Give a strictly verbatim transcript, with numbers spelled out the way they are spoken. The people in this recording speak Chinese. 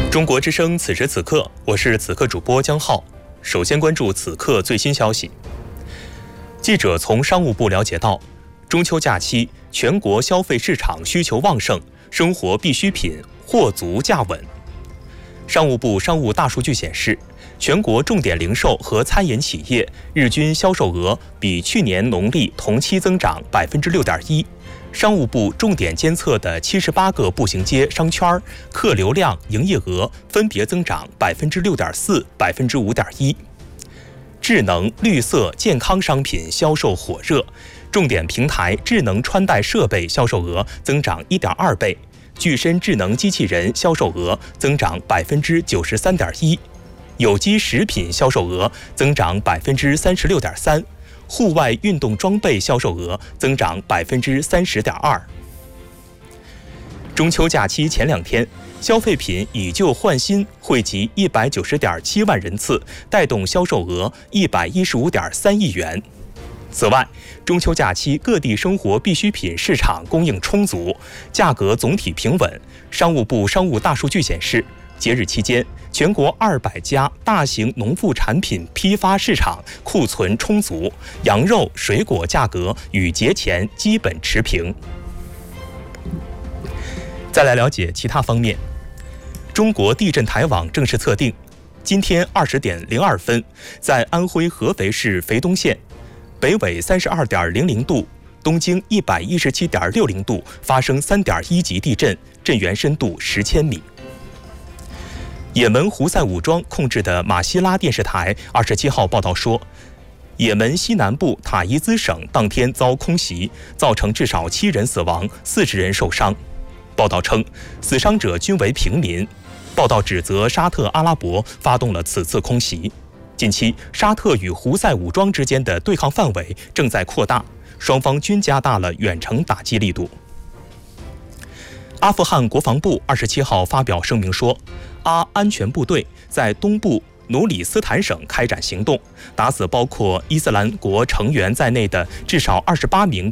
中国之声此时此刻，我是此刻主播江浩。首先关注此刻最新消息。记者从商务部了解到，中秋假期全国消费市场需求旺盛，生活必需品货足价稳。商务部商务大数据显示，全国重点零售和餐饮企业日均销售额比去年农历同期增长百分之六点一。商务部重点监测的七十八个步行街商圈客流量、营业额分别增长百分之六点四、百分之五点一。智能、绿色、健康商品销售火热，重点平台智能穿戴设备销售额增长一点二倍，具身智能机器人销售额增长百分之九十三点一，有机食品销售额增长百分之三十六点三。户外运动装备销售额增长百分之三十点二。中秋假期前两天，消费品以旧换新惠及一百九十点七万人次，带动销售额一百一十五点三亿元。此外，中秋假期各地生活必需品市场供应充足，价格总体平稳。商务部商务大数据显示，节日期间，全国二百家大型农副产品批发市场库存充足，羊肉、水果价格与节前基本持平。再来了解其他方面，中国地震台网正式测定，今天二十点零二分，在安徽合肥市肥东县，北纬三十二点零零度，东经一百一十七点六零度发生三点一级地震，震源深度十千米。也门胡塞武装控制的马希拉电视台二十七号报道说，也门西南部塔伊兹省当天遭空袭，造成至少七人死亡，四十人受伤。报道称，死伤者均为平民。报道指责沙特阿拉伯发动了此次空袭。近期，沙特与胡塞武装之间的对抗范围正在扩大，双方均加大了远程打击力度。阿富汗国防部二十七号发表声明说，阿安全部队在东部努里斯坦省开展行动，打死包括伊斯兰国成员在内的至少二十八名